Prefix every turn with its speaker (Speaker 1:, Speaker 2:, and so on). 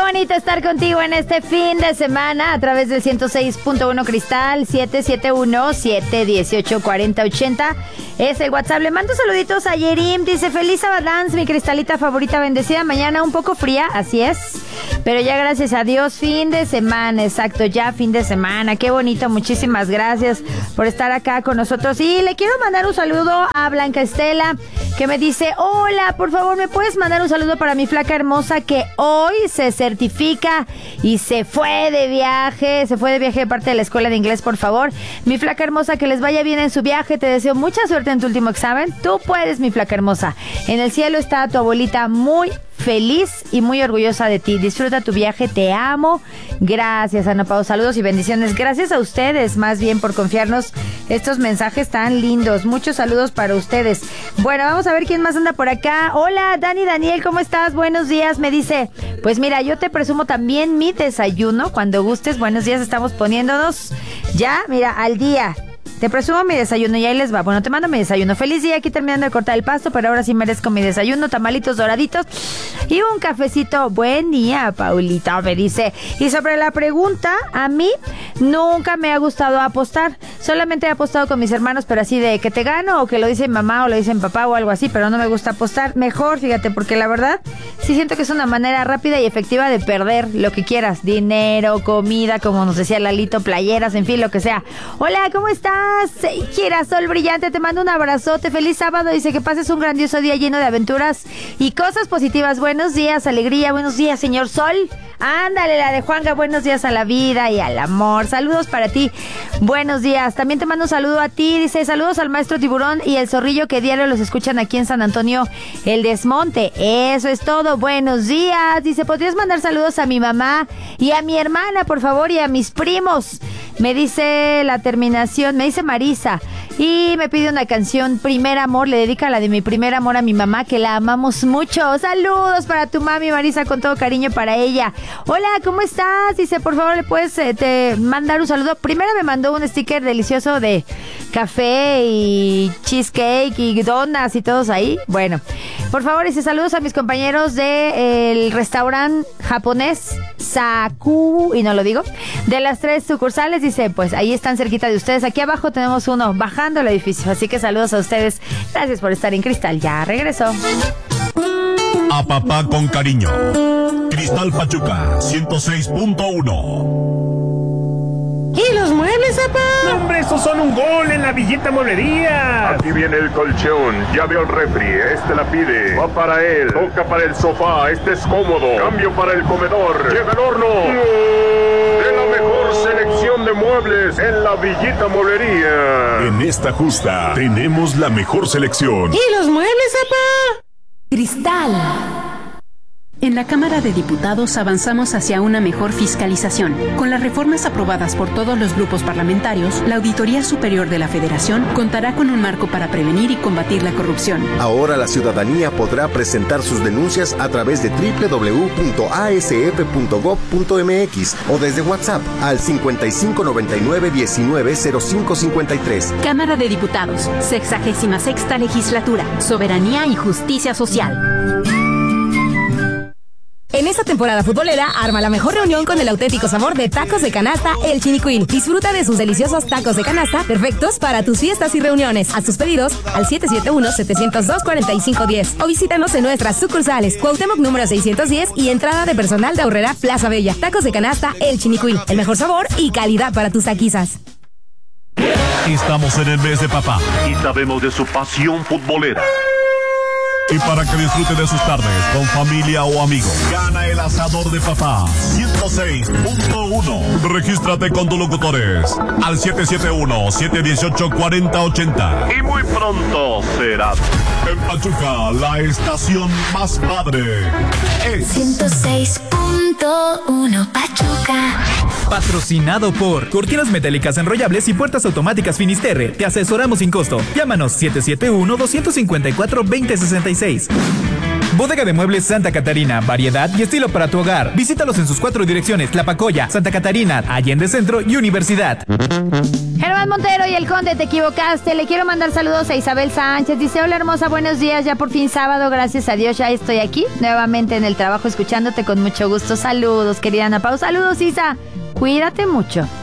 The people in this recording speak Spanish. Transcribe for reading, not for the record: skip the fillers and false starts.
Speaker 1: bonito estar contigo en este fin de semana a través del 106.1 Cristal, 771-718-4080. Es el WhatsApp. Le mando saluditos a Yerim. Dice, feliz Sabadance, mi cristalita favorita, bendecida mañana, un poco fría, así es. Pero ya gracias a Dios, fin de semana, exacto, ya fin de semana. Qué bonito, muchísimas gracias por estar acá con nosotros. Y le quiero mandar un saludo a Blanca Estela, que me dice, hola, por favor, ¿me puedes mandar un saludo para mi flaca hermosa que hoy se certifica y se fue de viaje de parte de la escuela de inglés, por favor? Mi flaca hermosa, que les vaya bien en su viaje, te deseo mucha suerte en tu último examen. Tú puedes, mi flaca hermosa. En el cielo está tu abuelita muy feliz y muy orgullosa de ti. Disfruta tu viaje, te amo. Gracias, Ana Pau. Saludos y bendiciones. Gracias a ustedes, más bien, por confiarnos estos mensajes tan lindos. Muchos saludos para ustedes. Bueno, vamos a ver quién más anda por acá. Hola, Daniel, ¿cómo estás? Buenos días. Me dice, pues mira, yo te presumo también mi desayuno. Cuando gustes, buenos días, estamos poniéndonos ya, mira, al día. Te presumo mi desayuno y ahí les va. Bueno, te mando mi desayuno. Feliz día, aquí terminando de cortar el pasto, pero ahora sí merezco mi desayuno. Tamalitos doraditos y un cafecito. Buen día, Paulita, me dice. Y sobre la pregunta, a mí nunca me ha gustado apostar. Solamente he apostado con mis hermanos, pero así de que te gano o que lo dice mamá o lo dice papá o algo así, pero no me gusta apostar. Mejor, fíjate, porque la verdad sí siento que es una manera rápida y efectiva de perder lo que quieras. Dinero, comida, como nos decía Lalito, playeras, en fin, lo que sea. Hola, ¿cómo estás? Girasol brillante, te mando un abrazote. Feliz sábado. Dice que pases un grandioso día lleno de aventuras y cosas positivas. Buenos días, alegría. Buenos días, señor Sol. Ándale, la de Juanga. Buenos días a la vida y al amor. Saludos para ti. Buenos días. También te mando un saludo a ti. Dice, saludos al maestro Tiburón y el Zorrillo, que diario los escuchan aquí en San Antonio, el Desmonte. Eso es todo. Buenos días. Dice, ¿podrías mandar saludos a mi mamá y a mi hermana, por favor, y a mis primos? Me dice la terminación, me dice Marisa, y me pide una canción, Primer Amor. Le dedica la de mi primer amor a mi mamá, que la amamos mucho. Saludos para tu mami, Marisa, con todo cariño para ella. Hola, ¿cómo estás? Dice, por favor, ¿le puedes te mandar un saludo? Primero me mandó un sticker delicioso de café y cheesecake y donas y todos ahí. Bueno, por favor, dice, saludos a mis compañeros del restaurante japonés Saku, y no lo digo, de las 3 sucursales. Dice, pues ahí están cerquita de ustedes. Aquí abajo tenemos uno bajando el edificio, así que saludos a ustedes. Gracias por estar en Cristal. Ya regresó.
Speaker 2: A papá con cariño. Cristal Pachuca 106.1.
Speaker 3: ¿Y los muebles, papá?
Speaker 4: No, hombre, estos son un gol en la Villita Mueblería.
Speaker 5: Aquí viene el colchón, ya veo el refri, este la pide. Va para él, toca para el sofá, este es cómodo. Cambio para el comedor, llega el horno. De la mejor selección de muebles en la Villita Mueblería.
Speaker 2: En esta justa tenemos la mejor selección.
Speaker 3: ¿Y los muebles, papá?
Speaker 6: Cristal. En la Cámara de Diputados avanzamos hacia una mejor fiscalización. Con las reformas aprobadas por todos los grupos parlamentarios, la Auditoría Superior de la Federación contará con un marco para prevenir y combatir la corrupción.
Speaker 7: Ahora la ciudadanía podrá presentar sus denuncias a través de www.asf.gov.mx o desde WhatsApp al 5599-190553.
Speaker 6: Cámara de Diputados, 66ª Legislatura, Soberanía y Justicia Social.
Speaker 8: En esta temporada futbolera, arma la mejor reunión con el auténtico sabor de tacos de canasta El Chinicuil. Disfruta de sus deliciosos tacos de canasta, perfectos para tus fiestas y reuniones. Haz tus pedidos al 771-702-4510 o visítanos en nuestras sucursales Cuauhtémoc número 610 y entrada de personal de Aurrera Plaza Bella. Tacos de canasta El Chinicuil, el mejor sabor y calidad para tus taquizas.
Speaker 2: Estamos en el mes de papá
Speaker 5: Y sabemos de su pasión futbolera.
Speaker 2: y para que disfrute de sus tardes con familia o amigos, gana el asador de papá 106.1. Regístrate con tus locutores al 771-718-4080.
Speaker 5: Y muy pronto será.
Speaker 2: En Pachuca, la estación más padre es
Speaker 9: 106.1 Pachuca.
Speaker 10: Patrocinado por Cortinas Metálicas Enrollables y Puertas Automáticas Finisterre. Te asesoramos sin costo. Llámanos 771-254-2066. Bodega de Muebles Santa Catarina, variedad y estilo para tu hogar. Visítalos en sus 4 direcciones: Tlapacoya, Santa Catarina, Allende Centro y Universidad.
Speaker 1: Germán Montero y el Conde, te equivocaste. Le quiero mandar saludos a Isabel Sánchez. Dice: hola hermosa, buenos días. Ya por fin sábado, gracias a Dios ya estoy aquí nuevamente en el trabajo escuchándote con mucho gusto. Saludos, querida Ana Pau. Saludos, Isa. Cuídate mucho.